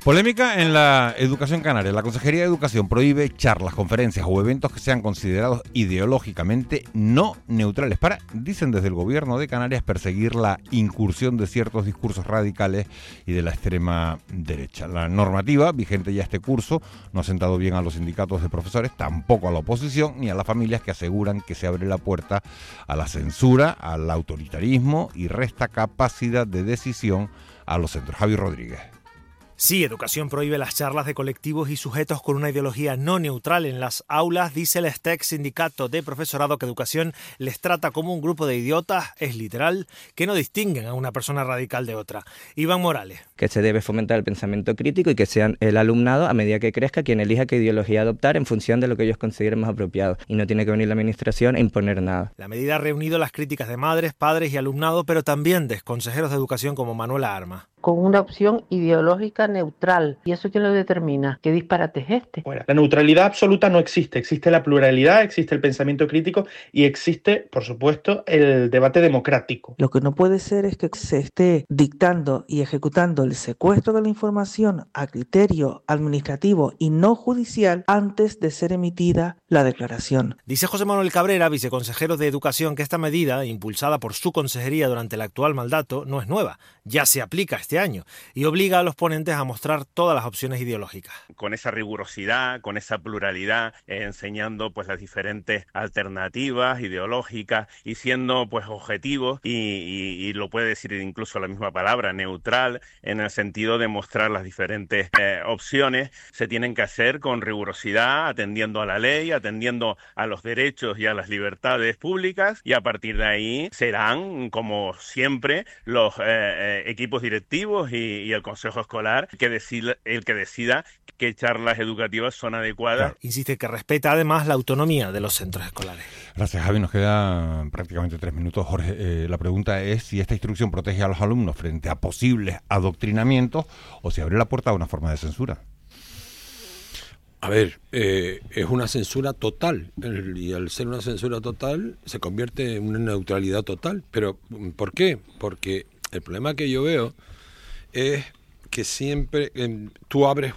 Polémica en la educación canaria. La Consejería de Educación prohíbe charlas, conferencias o eventos que sean considerados ideológicamente no neutrales para, dicen desde el gobierno de Canarias, perseguir la incursión de ciertos discursos radicales y de la extrema derecha. La normativa vigente ya este curso no ha sentado bien a los sindicatos de profesores, tampoco a la oposición ni a las familias, que aseguran que se abre la puerta a la censura, al autoritarismo y resta capacidad de decisión a los centros. Javi Rodríguez. Sí, Educación prohíbe las charlas de colectivos y sujetos con una ideología no neutral en las aulas. Dice el STEC, sindicato de profesorado, que Educación les trata como un grupo de idiotas, es literal, que no distinguen a una persona radical de otra. Iván Morales. Que se debe fomentar el pensamiento crítico y que sean el alumnado, a medida que crezca, quien elija qué ideología adoptar en función de lo que ellos consideren más apropiado. Y no tiene que venir la administración a imponer nada. La medida ha reunido las críticas de madres, padres y alumnado, pero también de consejeros de educación como Manuela Arma. Con una opción ideológica neutral. ¿Y eso quién lo determina? ¿Qué disparate es este? Bueno, la neutralidad absoluta no existe. Existe la pluralidad, existe el pensamiento crítico y existe, por supuesto, el debate democrático. Lo que no puede ser es que se esté dictando y ejecutando el secuestro de la información a criterio administrativo y no judicial antes de ser emitida la declaración. Dice José Manuel Cabrera, viceconsejero de Educación, que esta medida, impulsada por su consejería durante el actual mandato, no es nueva. Ya se aplica este año y obliga a los ponentes a mostrar todas las opciones ideológicas. Con esa rigurosidad, con esa pluralidad, enseñando pues las diferentes alternativas ideológicas y siendo pues objetivos y lo puede decir incluso la misma palabra, neutral, en el sentido de mostrar las diferentes opciones, se tienen que hacer con rigurosidad, atendiendo a la ley, atendiendo a los derechos y a las libertades públicas, y a partir de ahí serán, como siempre, los equipos directivos y el consejo escolar el que decida qué charlas educativas son adecuadas. Claro, insiste que respeta además la autonomía de los centros escolares. Gracias, Javi. Nos quedan prácticamente 3 minutos. Jorge, la pregunta es si esta instrucción protege a los alumnos frente a posibles adoctrinamientos o si abre la puerta a una forma de censura. A ver, es una censura total, y al ser una censura total se convierte en una neutralidad total. ¿Pero por qué? Porque el problema que yo veo es que siempre tú abres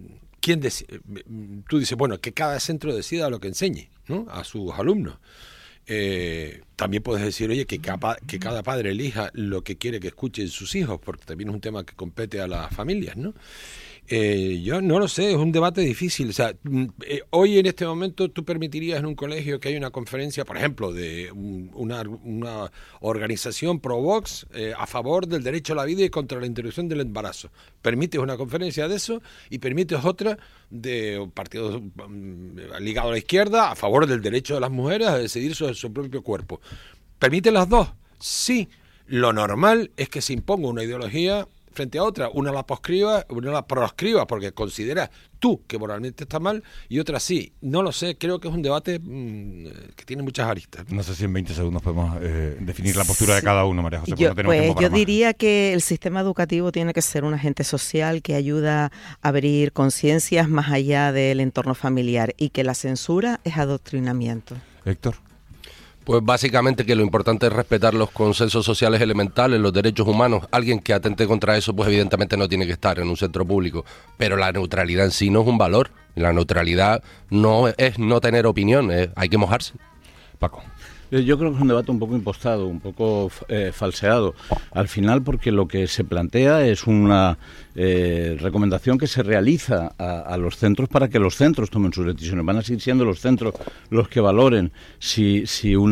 tú dices, bueno, que cada centro decida lo que enseñe, ¿no?, a sus alumnos. También puedes decir, oye, que cada padre elija lo que quiere que escuchen sus hijos, porque también es un tema que compete a las familias, ¿no? Yo no lo sé, es un debate difícil. O sea, hoy en este momento tú permitirías en un colegio que haya una conferencia, por ejemplo, de una organización pro-Vox a favor del derecho a la vida y contra la interrupción del embarazo. Permites una conferencia de eso y permites otra de un partido ligado a la izquierda a favor del derecho de las mujeres a decidir sobre su propio cuerpo. ¿Permite las dos? Sí. Lo normal es que se imponga una ideología frente a otra, una la proscriba porque considera tú que moralmente está mal y otra sí. No lo sé, creo que es un debate que tiene muchas aristas. No sé si en 20 segundos podemos definir la postura de cada uno, María José. Yo diría que el sistema educativo tiene que ser un agente social que ayuda a abrir conciencias más allá del entorno familiar y que la censura es adoctrinamiento. Héctor. Pues básicamente que lo importante es respetar los consensos sociales elementales, los derechos humanos. Alguien que atente contra eso, pues evidentemente no tiene que estar en un centro público. Pero la neutralidad en sí no es un valor. La neutralidad no es no tener opinión, hay que mojarse. Paco. Yo creo que es un debate un poco impostado, un poco falseado. Al final, porque lo que se plantea es una recomendación que se realiza a los centros para que los centros tomen sus decisiones. Van a seguir siendo los centros los que valoren si un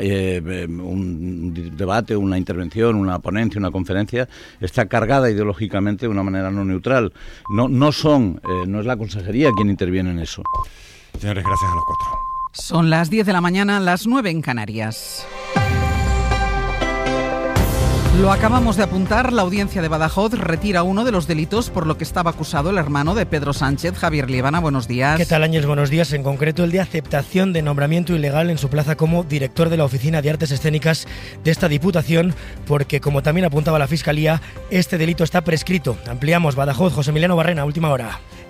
debate, una intervención, una ponencia, una conferencia está cargada ideológicamente de una manera no neutral. No es la consejería quien interviene en eso. Señores, gracias a los 4. Son las 10 de la mañana, las 9 en Canarias. Lo acabamos de apuntar, la audiencia de Badajoz retira uno de los delitos por lo que estaba acusado el hermano de Pedro Sánchez. Javier Liebana, buenos días. ¿Qué tal, Ángel? Buenos días. En concreto, el de aceptación de nombramiento ilegal en su plaza como director de la Oficina de Artes Escénicas de esta Diputación, porque, como también apuntaba la Fiscalía, este delito está prescrito. Ampliamos. Badajoz, José Emiliano Barrena, última hora.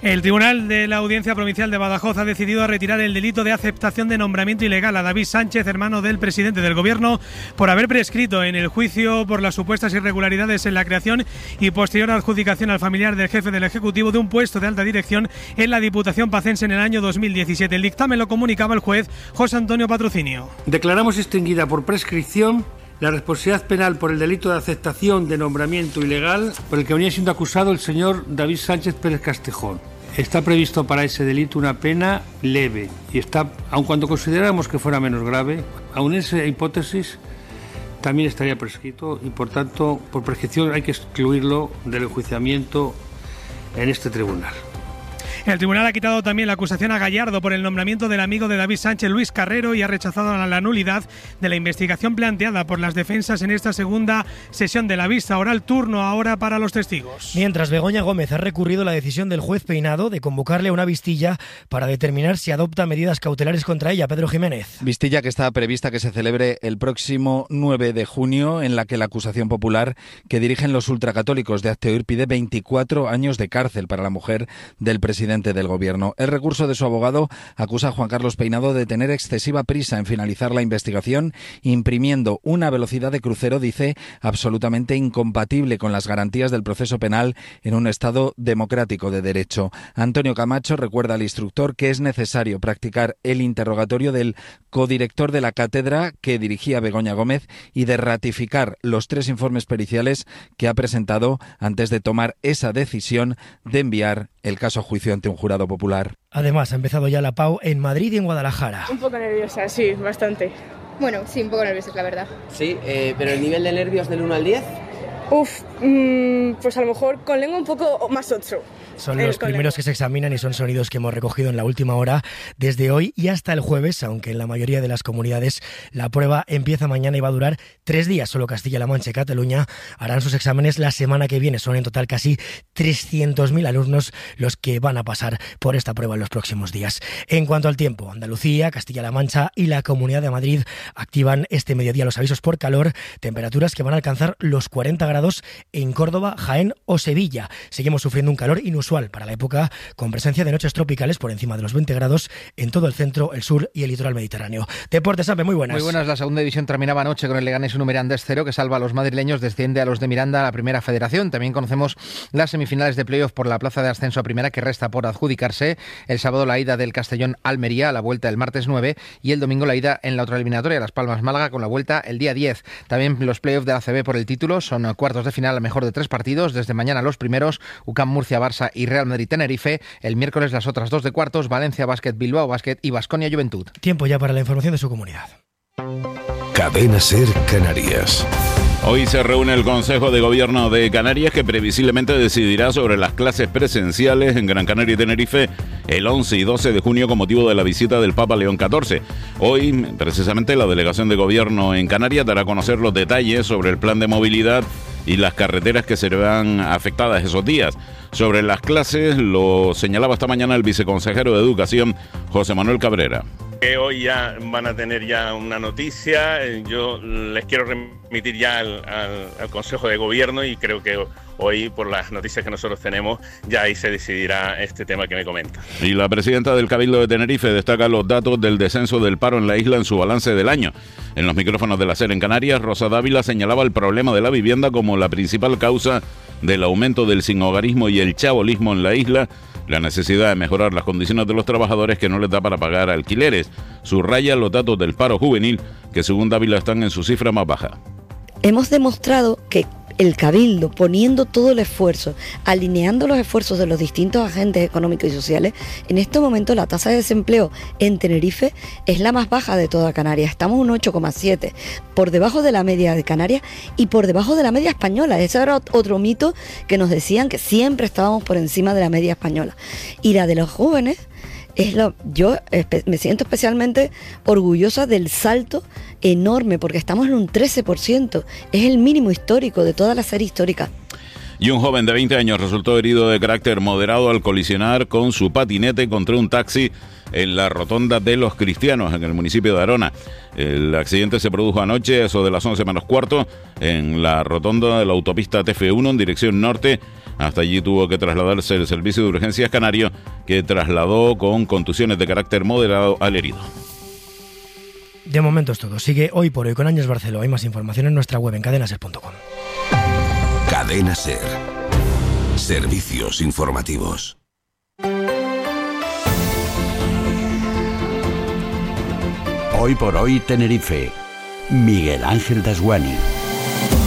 El Tribunal de la Audiencia Provincial de Badajoz ha decidido retirar el delito de aceptación de nombramiento ilegal a David Sánchez, hermano del presidente del Gobierno, por haber prescrito en el juicio por las supuestas irregularidades en la creación y posterior adjudicación al familiar del jefe del Ejecutivo de un puesto de alta dirección en la Diputación Pacense en el año 2017. El dictamen lo comunicaba el juez José Antonio Patrocinio. Declaramos extinguida por prescripción la responsabilidad penal por el delito de aceptación de nombramiento ilegal por el que venía siendo acusado el señor David Sánchez Pérez Castejón. Está previsto para ese delito una pena leve y aun cuando consideráramos que fuera menos grave, aun en esa hipótesis también estaría prescrito y por tanto por prescripción hay que excluirlo del enjuiciamiento en este tribunal. El tribunal ha quitado también la acusación a Gallardo por el nombramiento del amigo de David Sánchez, Luis Carrero, y ha rechazado la nulidad de la investigación planteada por las defensas en esta segunda sesión de la vista oral. Turno ahora para los testigos. Mientras Begoña Gómez ha recurrido la decisión del juez Peinado de convocarle a una vistilla para determinar si adopta medidas cautelares contra ella. Pedro Jiménez. Vistilla que está prevista que se celebre el próximo 9 de junio, en la que la acusación popular que dirigen los ultracatólicos de Azteoir pide 24 años de cárcel para la mujer del presidente del Gobierno. El recurso de su abogado acusa a Juan Carlos Peinado de tener excesiva prisa en finalizar la investigación, imprimiendo una velocidad de crucero, dice, absolutamente incompatible con las garantías del proceso penal en un Estado democrático de derecho. Antonio Camacho recuerda al instructor que es necesario practicar el interrogatorio del codirector de la cátedra que dirigía Begoña Gómez y de ratificar los 3 informes periciales que ha presentado antes de tomar esa decisión de enviar el caso a juicio ante un jurado popular. Además, ha empezado ya la PAU en Madrid y en Guadalajara. Un poco nerviosa, sí, bastante. Bueno, sí, un poco nerviosa, la verdad. Sí, pero el nivel de nervios del 1 al 10... pues a lo mejor con lengua un poco más 8. Son los primeros que se examinan y son sonidos que hemos recogido en la última hora desde hoy y hasta el jueves, aunque en la mayoría de las comunidades la prueba empieza mañana y va a durar 3 días. Solo Castilla-La Mancha y Cataluña harán sus exámenes la semana que viene. Son en total casi 300.000 alumnos los que van a pasar por esta prueba en los próximos días. En cuanto al tiempo, Andalucía, Castilla-La Mancha y la Comunidad de Madrid activan este mediodía los avisos por calor, temperaturas que van a alcanzar los 40 grados en Córdoba, Jaén o Sevilla. Seguimos sufriendo un calor inusual para la época, con presencia de noches tropicales por encima de los 20 grados en todo el centro, el sur y el litoral mediterráneo. Deportes, Ape, muy buenas. Muy buenas. La segunda división terminaba anoche con el Leganés 1 Mirandés 0, que salva a los madrileños, desciende a los de Miranda a la primera federación. También conocemos las semifinales de playoff por la plaza de ascenso a primera, que resta por adjudicarse. El sábado la ida del Castellón Almería, a la vuelta el martes 9, y el domingo la ida en la otra eliminatoria, Las Palmas Málaga, con la vuelta el día 10. También los playoffs de la ACB por el título, son cuartos de final a mejor de 3 partidos. Desde mañana los primeros, UCAM Murcia Barça y Real Madrid Tenerife. El miércoles las otras 2 de cuartos, Valencia Basket, Bilbao Basket y Baskonia Juventud. Tiempo ya para la información de su comunidad. Cadena SER Canarias. Hoy se reúne el Consejo de Gobierno de Canarias, que previsiblemente decidirá sobre las clases presenciales en Gran Canaria y Tenerife el 11 y 12 de junio con motivo de la visita del Papa León XIV. Hoy, precisamente, la Delegación de Gobierno en Canarias dará a conocer los detalles sobre el plan de movilidad y las carreteras que serán afectadas esos días. Sobre las clases, lo señalaba esta mañana el viceconsejero de Educación, José Manuel Cabrera. Hoy ya van a tener ya una noticia. Yo les quiero remitir ya al Consejo de Gobierno y creo que hoy, por las noticias que nosotros tenemos, ya ahí se decidirá este tema que me comenta. Y la presidenta del Cabildo de Tenerife destaca los datos del descenso del paro en la isla en su balance del año. En los micrófonos de la SER en Canarias, Rosa Dávila señalaba el problema de la vivienda como la principal causa del aumento del sinhogarismo y el chabolismo en la isla, la necesidad de mejorar las condiciones de los trabajadores que no les da para pagar alquileres. Subraya los datos del paro juvenil, que según Dávila están en su cifra más baja. Hemos demostrado que el Cabildo, poniendo todo el esfuerzo, alineando los esfuerzos de los distintos agentes económicos y sociales, en este momento la tasa de desempleo en Tenerife es la más baja de toda Canarias. Estamos un 8,7, por debajo de la media de Canarias y por debajo de la media española. Ese era otro mito que nos decían, que siempre estábamos por encima de la media española. Y la de los jóvenes, yo me siento especialmente orgullosa del salto enorme, porque estamos en un 13%, es el mínimo histórico de toda la serie histórica. Y un joven de 20 años resultó herido de carácter moderado al colisionar con su patinete contra un taxi en la rotonda de Los Cristianos, en el municipio de Arona. El accidente se produjo anoche, eso de las 11 menos cuarto, en la rotonda de la autopista TF1 en dirección norte. Hasta allí tuvo que trasladarse el servicio de urgencias canario, que trasladó con contusiones de carácter moderado al herido. De momento es todo. Sigue Hoy por Hoy con Ángels Barceló. Hay más información en nuestra web en cadenaser.com. Cadena Ser. Servicios informativos. Hoy por Hoy Tenerife. Miguel Ángel Dasguani.